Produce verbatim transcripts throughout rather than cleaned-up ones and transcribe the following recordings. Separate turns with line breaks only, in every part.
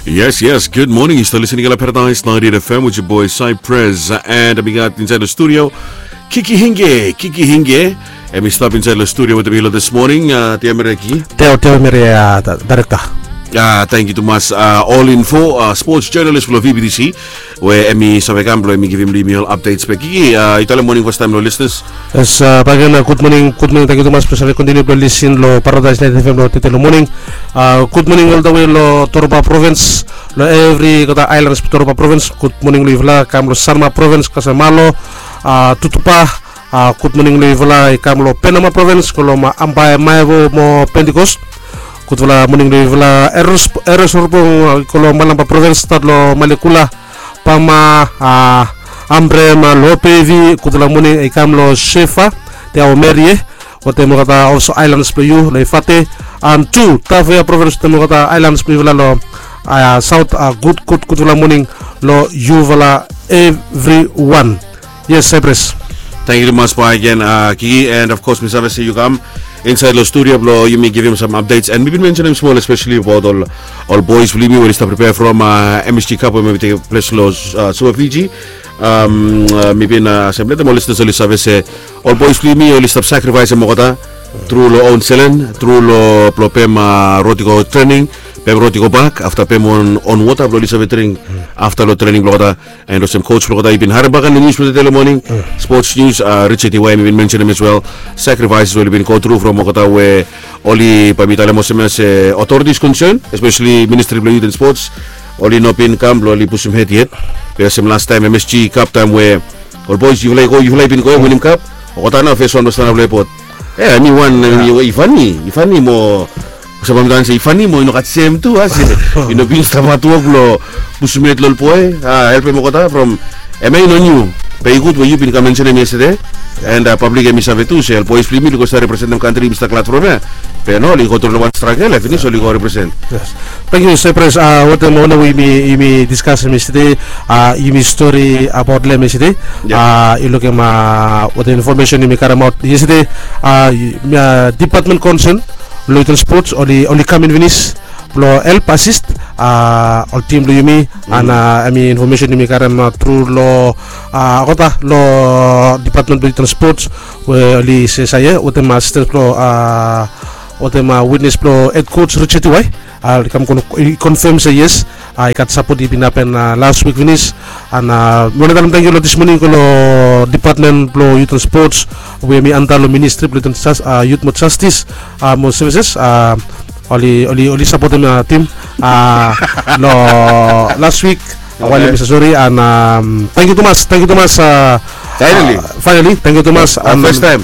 Yes, yes. Good morning. You're still listening to Paradise ninety-eight F M with your boy Cypress, and we got inside the studio Kiki Hinge. Kiki Hinge. And we stop inside the studio with the Milo this morning. Uh, Tia Mereki.
Teo Teo Mere uh, Director.
Uh, thank you to Mas uh, All Info, uh, sports journalist for V B D C, where Emi Savegamblo, Emi give him email updates. But Kiki, uh, Italian morning first time, lo listeners.
Yes, uh, again, uh, good morning, good morning. Thank you to Mas. Specially continue to listen lo Paradise ninety-eight F M lo titelo morning. Uh, good morning all the way lo Torupa Province, lo every kota islands Torupa Province. Good morning lo Ivla, kam lo Sarma Province, Kasamalo, uh, Tutupa. Uh, good morning lo Ivla, kam lo Penama Province, kolo ma Ambai Maevo mo Pentecost. Good morning lo Ivla, Eros Eros Urbong, kolo Malamba Province, tadlo Malekula, Pama, uh, Ambre ma Lopevi, good morning kam lo Shefa, te au Merie. Temo kata also islands plo you le fate and two Tavia Province temo kata islands plo lo uh, south uh, good good good morning lo you vala everyone. Yes, Cypress.
Thank you very much again, uh, Kiki, and of course, Miss Avasi, you come inside the studio, bro. You may give him some updates, and we've been mentioning small, especially about all all boys. Believe me, we're to prepare from uh, M S G Cup, maybe take place lo uh, Super Fiji. Um, uh, maybe na assembly the listeners only service all boys believe me only stop sacrifice mo kata through lo own selen through lo plopem uh, rotico training pem rotico back after pem on on water lo lisa training after lo training lo kata and some coach lo kata ibin harabakan the news for the morning sports news uh, Richard Iwai been mentioned him as well. Sacrifices will been go through from mo kata where only pamitala mo se authorities concerned, especially Ministry of Youth and Sports. Only no pin camp, only push him head yet. Because last time M S G Cup time where all boys you like go, you like been going winning cup. O kata na face one was na report. Eh, I mean one Ifani, Ifani mo. Sa pamitan sa Ifani mo ino kat same too as ino bin stramatuog lo push him head lol poe. Ah, help mo kata from M A no new. Very good where you been mentioned yesterday. And uh, public emi sabe tu se el boys primi because they represent the country Mister Platform. Pero no, li go to one struggle, finish only go represent.
Yes. Thank you, Cypress. Uh, what the moment we me me discuss yesterday, uh, you story about them yesterday. Uh, you look at my what the information you me carry out yesterday. Uh, uh, department concern, Luton Sports, only only come in Venice. Lo help assist uh, all team lo yumi mm. and uh, I mean information yumi karam uh, through lo uh, kota lo department of transports where li se saya utem assistant lo uh, utem witness lo head coach Richard Iwai uh, kam confirm say yes I uh, got support ipinapen uh, last week finish and uh, muna dalam thank you lo this morning ko lo department lo youth and sports where mi anta lo ministry lo uh, youth and justice uh, mo services uh, Oli oli oli support na team uh, no last week okay. Wali Mister Sorry and um, thank you Thomas thank you Thomas uh,
finally
uh, finally thank you Thomas
uh, um, first time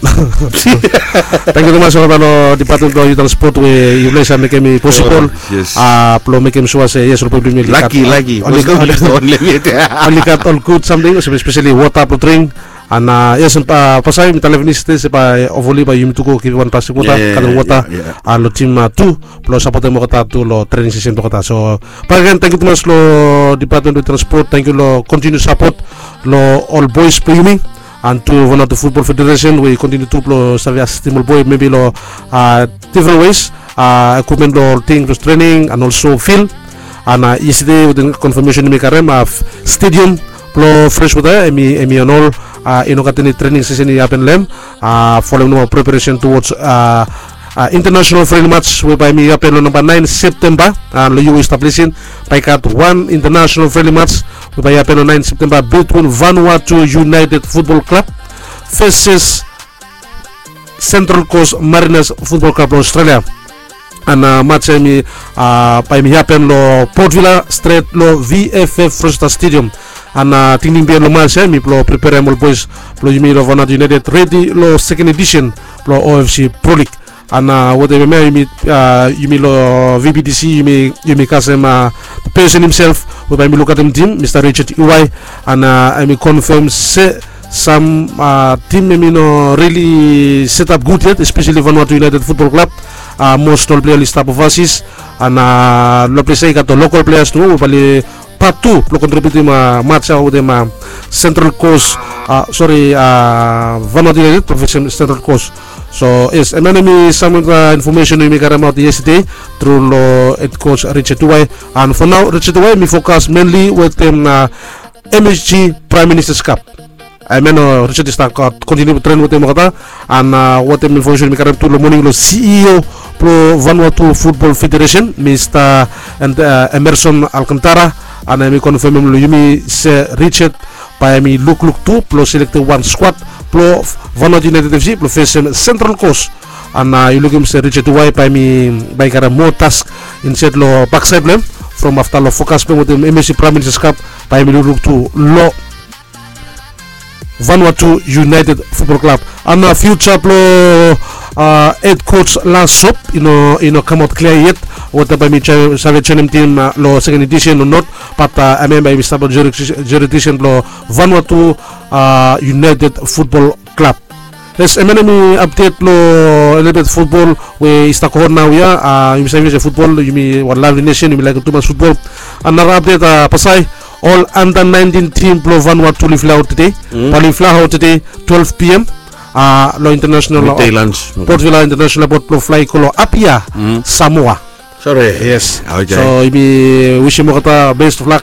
thank you Thomas for the department of youth and sport where you guys make me possible
oh, yes
uh pro make me sure say yes probably
lucky lucky
only only got all good something especially water putting and uh, yes pa pasay mi televisioniste se pa ovoli pa yumi tuko ki wan plastic water kadang water a lo team two plus support mo kata tu lo training session to kata so again thank you Thomas lo department of transport thank you lo continue support lo all boys playing and to one of the football federation we continue to lo service system boy maybe lo uh, different ways uh, equipment lo thing was training and also field and uh, yesterday with the confirmation mi karem of stadium lo fresh with emi emi and all uh, inokatini training session ni happen lem uh, following no preparation towards uh, uh, international friendly match whereby mi happen lo number nine September and uh, lo you establishing by cut one international friendly match whereby happen on nine September between Vanuatu United Football Club versus Central Coast Mariners Football Club Australia and uh, match mi uh, by mi happen lo Port Vila straight lo V F F Frosta Stadium and uh, tingning bien lo match mi lo prepare mo boys lo yumi lo Vanuatu United ready lo second edition lo O F C Pro League and uh, whatever me yumi uh, yumi lo V B D C yumi yumi kasem uh, the person himself whereby mi look at him team Mister Richard Iwai and uh, I mean confirm se some uh, team I mean no really set up good yet especially Vanuatu United Football Club uh, most all player list up of us and uh, lo play say got the local players too bali part two lo contribute ma match with them uh, Central Coast uh, sorry uh, Vanuatu United profession Central Coast. So yes, and then me some uh, information we got about yesterday through lo head coach Richard Tuwai, and for now Richard Tuwai me focus mainly with them uh, M S G Prime Minister's Cup. I mean uh, Richard is continue to train with them kata, and uh, what them information me got to lo morning lo C E O pro Vanuatu Football Federation Mister and uh, Emerson Alcantara, and I me confirm lo yumi se Richard by me look look two plus selected one squad pro Vanuatu United F C pro face Central Coast, and uh, you look him say Richard Tuwai by me by kara more task instead lo backside blame from after lo focus play with the M S C Prime Minister's Cup by me look to lo Vanuatu United Football Club, and uh, future pro uh, head coach last sop you know you know come out clear yet what by me Savage Chenem team uh, lo second edition or not, but uh, I mean by stable jurisdiction lo Vanuatu uh, United Football Club. Yes, I mean me update lo United Football we istakohon now ya uh, yung sabi sa football yung mi one love nation yung like too much football, and another update uh, Pasay all under nineteen team lo Vanuatu live out today mm. Pali fly out today twelve p m uh, lo international
midday lunch
Port Vila International Boat lo fly ko lo Apia mm. Samoa.
Sorry.
Yes.
Okay.
So ibi wish mo kata best of luck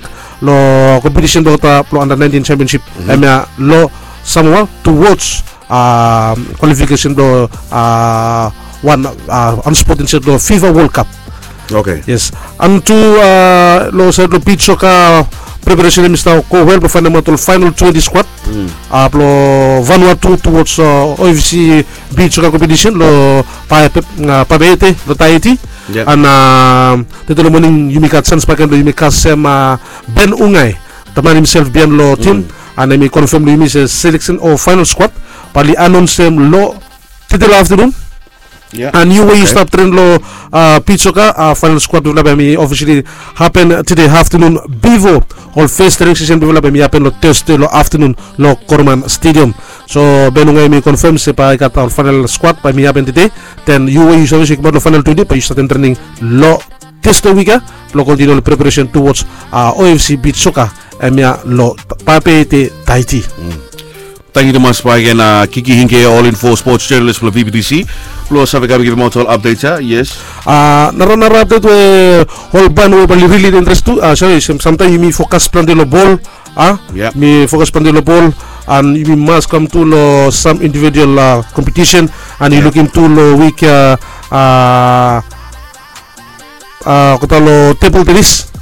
lo competition do kata lo under nineteen championship mm-hmm. Emya lo Samoa towards uh, qualification do uh, one uh, on spot in do FIFA World Cup.
Okay.
Yes. And to uh, lo sa lo pitcho ka preparation Mister ko well for fundamental final twenty squad mm. uh, lo Vanuatu towards uh, O F C beach competition lo pa uh, pabete lo Tahiti. Yep. And uh, dito lo morning yumikat sans pa kan lo yumikat sem uh, Ben Ungay taman himself bien lo team mm. and I may confirm lo yumi sa selection or final squad pali announce sem lo today afternoon. Yeah. And you way you stop train lo uh, Pichoka uh, final squad develop me officially happen today afternoon Bivo all first training session develop me happen lo Thursday lo afternoon lo Corman Stadium. So benungay me confirm se pa kata final squad pa me happen today, then you way you service lo final twenty pa you start training lo Thursday week lo continue preparation towards uh, O F C Pichoka emia lo papete Tahiti.
Mm. Thank you to mas pa again uh, Kiki Hinke all info sports journalist for V B T C. Plus sabi kami give multiple updates ha. Yes.
Ah, uh, nara nara update we whole ban we bali really interest to. Ah, uh, sorry, sometimes you me focus plan the ball. Ah,
yeah.
Me focus plan the ball and you must come to lo some individual uh, competition and you yeah. looking to lo week uh uh, uh kata lo table tennis.